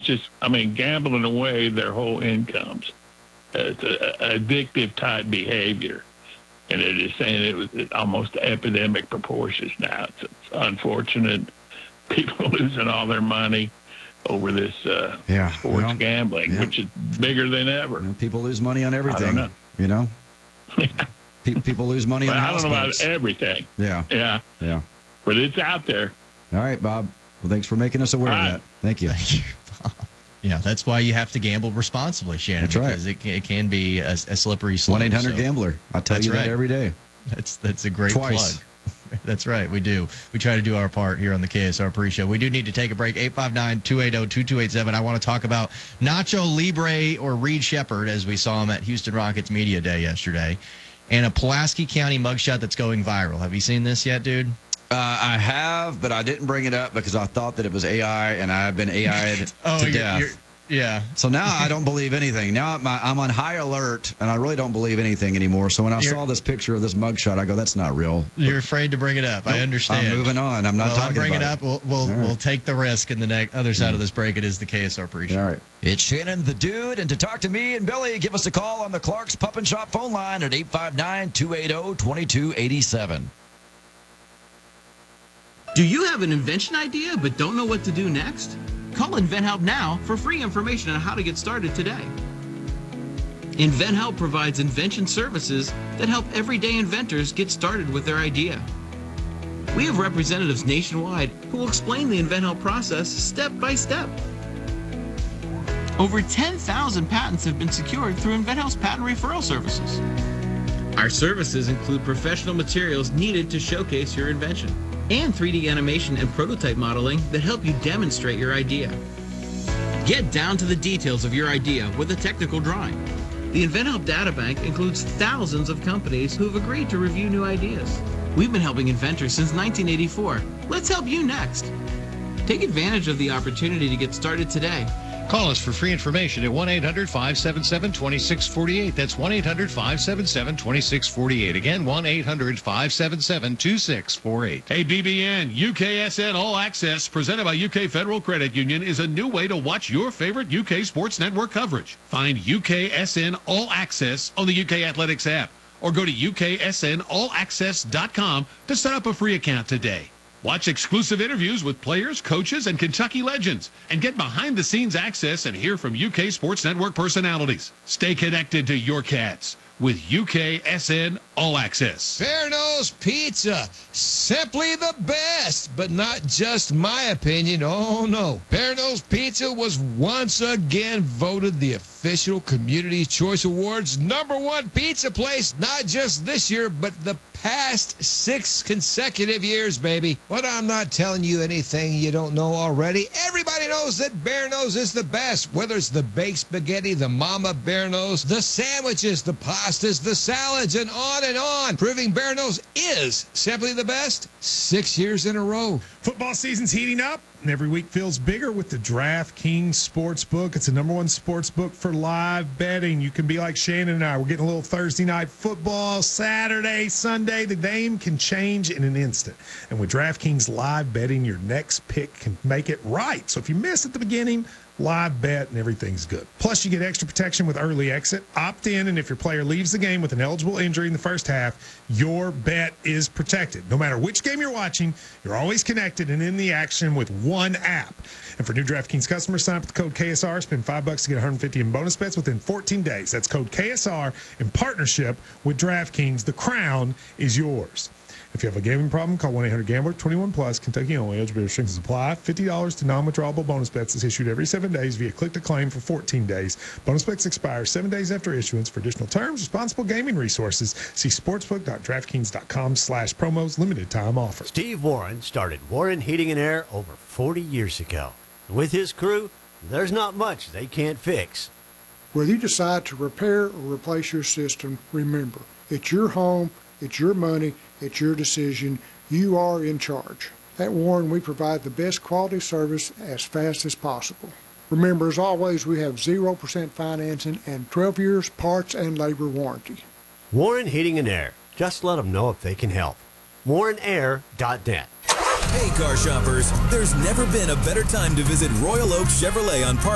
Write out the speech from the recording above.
just, gambling away their whole incomes. It's addictive type behavior. And it is saying it was almost epidemic proportions now. It's unfortunate. People losing all their money over this sports gambling, which is bigger than ever. People lose money on everything. I don't know. People lose money on I don't know about everything. Yeah. But it's out there. All right, Bob. Well, thanks for making us aware of that. Thank you. Thank you, Bob. Yeah, that's why you have to gamble responsibly, Shannon. That's right. Because it can be a slippery slope. 1-800-GAMBLER. I tell you that every day. That's a great plug. That's right. We do. We try to do our part here on the KSR pre-show. We do need to take a break. 859-280-2287. I want to talk about Nacho Libre or Reed Shepherd, as we saw him at Houston Rockets Media Day yesterday, and a Pulaski County mugshot that's going viral. Have you seen this yet, dude? I have, but I didn't bring it up because I thought that it was AI, and I've been AI'd to death. Yeah. So now I don't believe anything. Now I'm on high alert, and I really don't believe anything anymore. So when I saw this picture of this mugshot, I go, that's not real. You're afraid to bring it up. Nope. I understand. I'm moving on. I'm not talking bring about it up. We'll take the risk in the other side of this break. It is the KSR pre-show. All right. It's Shannon the Dude, and to talk to me and Billy, give us a call on the Clark's Pup and Shop phone line at 859-280-2287. Do you have an invention idea but don't know what to do next? Call InventHelp now for free information on how to get started today. InventHelp provides invention services that help everyday inventors get started with their idea. We have representatives nationwide who will explain the InventHelp process step by step. Over 10,000 patents have been secured through InventHelp's patent referral services. Our services include professional materials needed to showcase your invention, and 3D animation and prototype modeling that help you demonstrate your idea. Get down to the details of your idea with a technical drawing. The InventHelp Databank includes thousands of companies who have agreed to review new ideas. We've been helping inventors since 1984. Let's help you next. Take advantage of the opportunity to get started today. Call us for free information at 1-800-577-2648. That's 1-800-577-2648. Again, 1-800-577-2648. Hey, BBN, UKSN All Access, presented by UK Federal Credit Union, is a new way to watch your favorite UK sports network coverage. Find UKSN All Access on the UK Athletics app, or go to UKSNAllAccess.com to set up a free account today. Watch exclusive interviews with players, coaches, and Kentucky legends, and get behind-the-scenes access and hear from UK Sports Network personalities. Stay connected to your Cats with UKSN All Access. Bear Nose Pizza, simply the best, but not just my opinion. Oh, no. Bear Nose Pizza was once again voted the official Community Choice Awards #1 pizza place, not just this year, but the past 6 consecutive years, baby. But I'm not telling you anything you don't know already. Everybody knows that Bear Nose is the best, whether it's the baked spaghetti, the Mama Bear Nose, the sandwiches, the pastas, the salads, and on, proving Bear Nose is simply the best 6 years in a row. Football season's heating up, and every week feels bigger with the DraftKings Sportsbook. It's the #1 sportsbook for live betting. You can be like Shannon and I. We're getting a little Thursday night football, Saturday, Sunday. The game can change in an instant. And with DraftKings live betting, your next pick can make it right. So if you miss at the beginning, live bet and everything's good. Plus, you get extra protection with early exit. Opt in, and if your player leaves the game with an eligible injury in the first half, your bet is protected. No matter which game you're watching, you're always connected and in the action with one app. And for new DraftKings customers, sign up with the code KSR. Spend $5 to get $150 in bonus bets within 14 days. That's code KSR in partnership with DraftKings. The crown is yours. If you have a gambling problem, call 1-800-GAMBLER, 21 plus, Kentucky only. Eligibility restrictions apply. $50 to non-withdrawable bonus bets is issued every 7 days via click-to-claim for 14 days. Bonus bets expire 7 days after issuance. For additional terms, responsible gaming resources, see sportsbook.draftkings.com/promos. Limited time offer. Steve Warren started Warren Heating and Air over 40 years ago. With his crew, there's not much they can't fix. Whether you decide to repair or replace your system, remember, it's your home, it's your money, it's your decision. You are in charge. At Warren, we provide the best quality service as fast as possible. Remember, as always, we have 0% financing and 12 years parts and labor warranty. Warren Heating and Air. Just let them know if they can help. WarrenAir.net. Hey, car shoppers, there's never been a better time to visit Royal Oak Chevrolet on Park